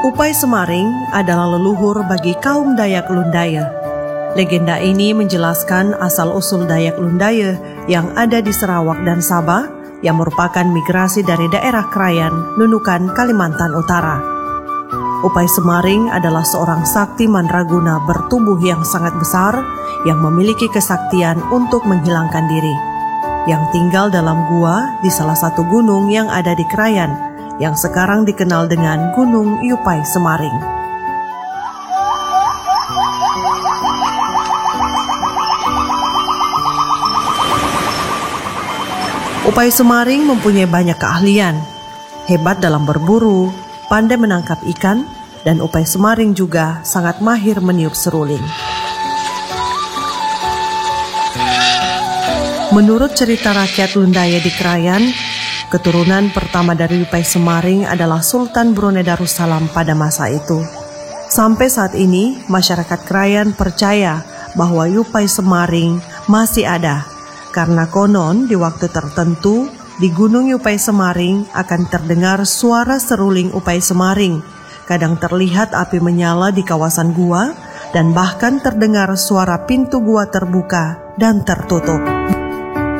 Upai Semaring adalah leluhur bagi kaum Dayak Lundaya. Legenda ini menjelaskan asal-usul Dayak Lundaya yang ada di Sarawak dan Sabah yang merupakan migrasi dari daerah Krayan, Nunukan, Kalimantan Utara. Upai Semaring adalah seorang sakti mandraguna bertubuh yang sangat besar yang memiliki kesaktian untuk menghilangkan diri, yang tinggal dalam gua di salah satu gunung yang ada di Krayan, yang sekarang dikenal dengan Gunung Yupai Semaring. Upai Semaring mempunyai banyak keahlian, hebat dalam berburu, pandai menangkap ikan, dan Upai Semaring juga sangat mahir meniup seruling. Menurut cerita rakyat Lundaya di Krayan, keturunan pertama dari Upai Semaring adalah Sultan Brunei Darussalam pada masa itu. Sampai saat ini, masyarakat Krayan percaya bahwa Upai Semaring masih ada, karena konon di waktu tertentu di Gunung Upai Semaring akan terdengar suara seruling Upai Semaring. Kadang terlihat api menyala di kawasan gua dan bahkan terdengar suara pintu gua terbuka dan tertutup.